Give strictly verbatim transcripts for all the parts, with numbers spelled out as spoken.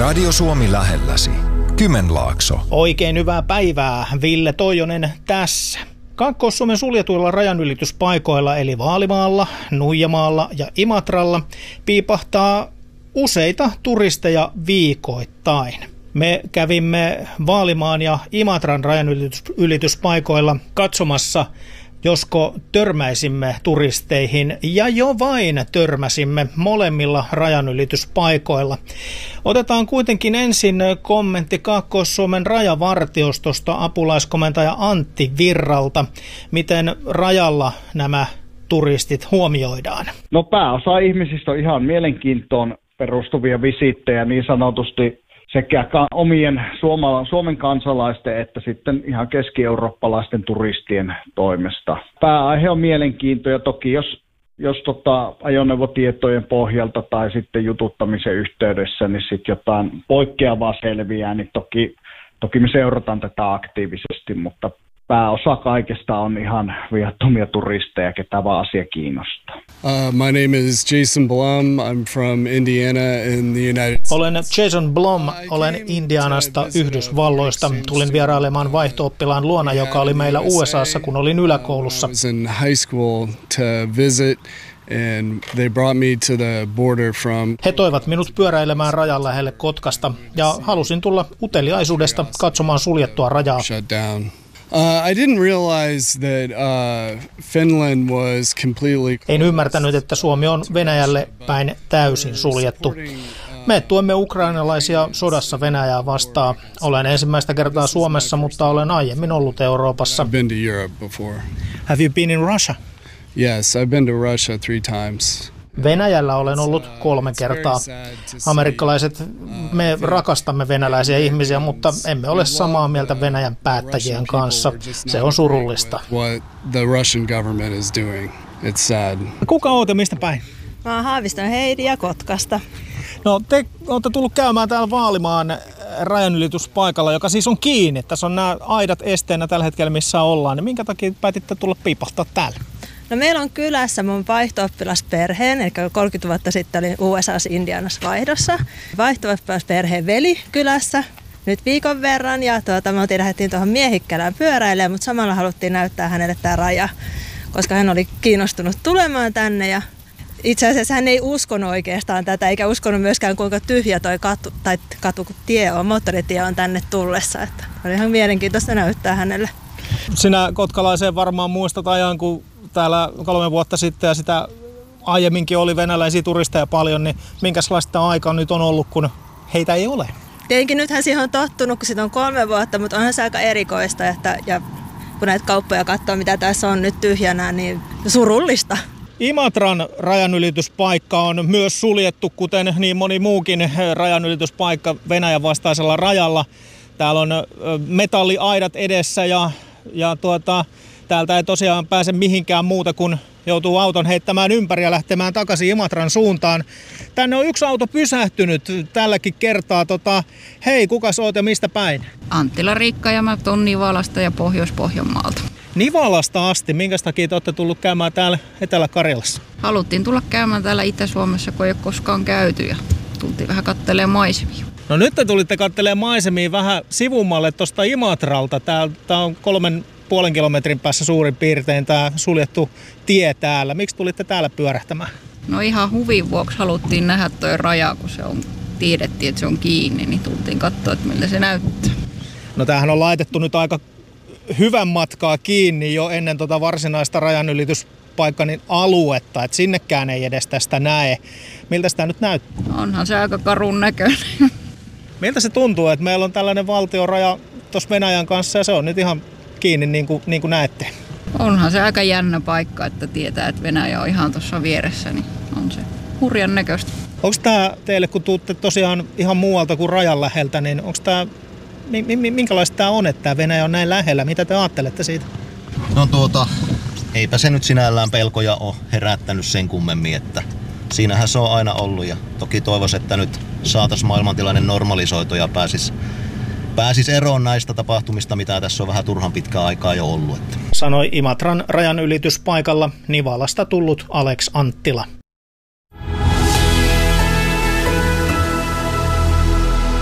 Radio Suomi lähelläsi. Kymenlaakso. Oikein hyvää päivää. Ville Toijonen tässä. Kaakkois-Suomen suljetuilla rajanylityspaikoilla eli Vaalimaalla, Nuijamaalla ja Imatralla piipahtaa useita turisteja viikoittain. Me kävimme Vaalimaan ja Imatran rajanylityspaikoilla katsomassa, josko törmäisimme turisteihin, ja jo vain törmäsimme molemmilla rajanylityspaikoilla. Otetaan kuitenkin ensin kommentti Kaakkois-Suomen rajavartiostosta apulaiskomentaja Antti Virralta. Miten rajalla nämä turistit huomioidaan? No pääosa ihmisistä on ihan mielenkiintoon perustuvia visittejä niin sanotusti sekä omien Suomen kansalaisten että sitten ihan keski-eurooppalaisten turistien toimesta. Pääaihe on mielenkiinto ja toki jos, jos tota ajoneuvotietojen pohjalta tai sitten jututtamisen yhteydessä niin sitten jotain poikkeavaa selviää, niin toki, toki me seurataan tätä aktiivisesti, mutta pääosa kaikesta on ihan viattomia turisteja, ketä vaan asia kiinnostaa. Uh, my name is Jason Blum. I'm from Indiana in the United States. Olen Jason Blum. Olen Indianasta, Yhdysvalloista. Tulin vierailemaan vaihto-oppilaan luona, joka oli meillä U S A:ssa, kun olin yläkoulussa. I was in high school to visit. And they brought me to the border from... He toivat minut pyöräilemään rajan lähelle Kotkasta ja halusin tulla uteliaisuudesta katsomaan suljettua rajaa. Shut down. Uh, I didn't realize that uh, Finland was completely... En ymmärtänyt, että Suomi on Venäjälle päin täysin suljettu. Me tuemme ukrainalaisia sodassa Venäjää vastaan. Olen ensimmäistä kertaa Suomessa, mutta olen aiemmin ollut Euroopassa. I've been to Europe before. Have you been in Russia? Yes, I've been to Russia three times. Venäjällä olen ollut kolme kertaa. Amerikkalaiset, me rakastamme venäläisiä ihmisiä, mutta emme ole samaa mieltä Venäjän päättäjien kanssa. Se on surullista. What the Russian government is doing. It's sad. Kuka ootte, mistä päin? Mä oon Haaviston Heidi ja Kotkasta. No te olette tullut käymään täällä Vaalimaan rajanylityspaikalla, joka siis on kiinni. Tässä on nämä aidat esteenä tällä hetkellä, missä ollaan. Niin minkä takia päätitte tulla piipahtaa täällä? No meillä on kylässä mun vaihto-oppilasperheen, eli kolmekymmentä vuotta sitten olin U S A:ssa Indianassa vaihdossa. Vaihto-oppilasperheen veli kylässä nyt viikon verran ja tuota, me oltiin, lähdettiin tuohon Miehikkälään pyöräilemään, mutta samalla haluttiin näyttää hänelle tämä raja, koska hän oli kiinnostunut tulemaan tänne ja itse asiassa hän ei uskonut oikeastaan tätä, eikä uskonut myöskään kuinka tyhjä toi katu, tai katu, tie on, moottoritie on tänne tullessa. Että oli ihan mielenkiintoista näyttää hänelle. Sinä kotkalaiseen varmaan muistat ajan, kun täällä kolme vuotta sitten ja sitä aiemminkin oli venäläisiä turisteja paljon, niin minkälaista aikaa nyt on ollut, kun heitä ei ole? Tietenkin nythän siihen on tottunut, kun siitä on kolme vuotta, mutta onhan se aika erikoista, että ja kun näitä kauppoja katsoo, mitä tässä on nyt tyhjänä, niin surullista. Imatran rajanylityspaikka on myös suljettu, kuten niin moni muukin rajanylityspaikka Venäjän vastaisella rajalla. Täällä on metalliaidat edessä ja, ja tuota, täältä ei tosiaan pääse mihinkään muuta kuin joutuu auton heittämään ympäri ja lähtemään takaisin Imatran suuntaan. Tänne on yksi auto pysähtynyt tälläkin kertaa. Tota, hei, kukas oot ja mistä päin? Anttila Riikka ja mä tuon Nivalasta ja Pohjois-Pohjanmaalta. Nivalasta asti. Minkä takia te olette tullut käymään täällä Etelä-Karjalassa? Haluttiin tulla käymään täällä Itä-Suomessa, kun ei ole koskaan käyty ja tultiin vähän katselemaan maisemia. No nyt te tulitte katselemaan maisemia vähän sivummalle tuosta Imatralta. Tää on kolmen puolen kilometrin päässä suurin piirtein tämä suljettu tie täällä. Miksi tulitte täällä pyörähtämään? No ihan huvin vuoksi haluttiin nähdä toi raja, kun se on, tiedettiin, että se on kiinni, niin tultiin katsoa, että miltä se näyttää. No tämähän on laitettu nyt aika hyvän matkaa kiinni jo ennen tota varsinaista rajanylityspaikkanin aluetta, että sinnekään ei edes tästä näe. Miltä sitä nyt näyttää? Onhan se aika karun näköinen. Miltä se tuntuu, että meillä on tällainen valtioraja tuossa Venäjän kanssa ja se on nyt ihan kiinni niin kuin, niin kuin näette? Onhan se aika jännä paikka, että tietää, että Venäjä on ihan tuossa vieressä, niin on se hurjan näköistä. Onko tämä teille, kun tuutte tosiaan ihan muualta kuin rajan läheltä, niin onko tämä, minkälaista tämä on, että tämä Venäjä on näin lähellä? Mitä te ajattelette siitä? No tuota, eipä se nyt sinällään pelkoja ole herättänyt sen kummemmin, että siinähän se on aina ollut ja toki toivoisin, että nyt saataisiin maailmantilanne normalisoitua ja pääsisi Pääsis eroon näistä tapahtumista, mitä tässä on vähän turhan pitkään aikaa jo ollut. Sanoi Imatran rajanylityspaikalla Nivalasta tullut Alex Anttila.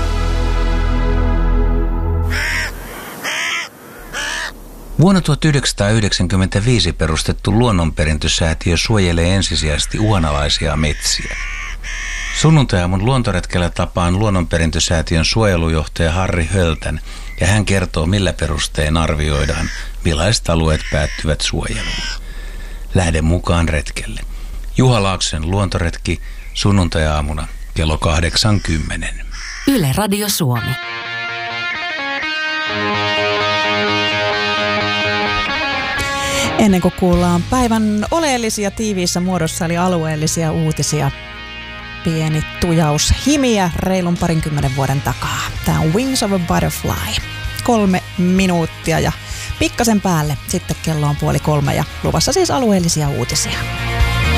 Vuonna tuhatyhdeksänsataayhdeksänkymmentäviisi perustettu luonnonperintösäätiö suojelee ensisijaisesti uhanalaisia metsiä. Sunnuntai-aamun luontoretkellä tapaan luonnonperintösäätiön suojelujohtaja Harri Höltän ja hän kertoo, millä perustein arvioidaan, millaiset alueet päättyvät suojeluun. Lähden mukaan retkelle. Juha Laaksosen luontoretki sunnuntai-aamuna kello kahdeksankymmentä. Yle Radio Suomi. Ennen kuin kuullaan päivän oleellisia tiiviissä muodossa eli alueellisia uutisia, pieni tujaus himiä reilun parinkymmenen vuoden takaa. Tämä on Wings of a Butterfly. Kolme minuuttia ja pikkasen päälle. Sitten kello on puoli kolme ja luvassa siis alueellisia uutisia.